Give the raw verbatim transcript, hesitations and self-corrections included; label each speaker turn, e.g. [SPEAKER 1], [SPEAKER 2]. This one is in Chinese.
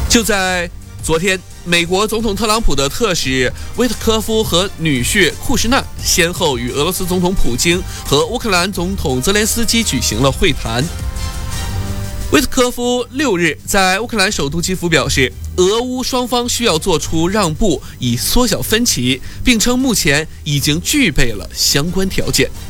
[SPEAKER 1] 就在昨天，美国总统特朗普的特使威特科夫和女婿库什纳先后与俄罗斯总统普京和乌克兰总统泽连斯基举行了会谈。威特科夫六日在乌克兰首都基辅表示，俄乌双方需要做出让步，以缩小分歧，并称目前已经具备了相关条件。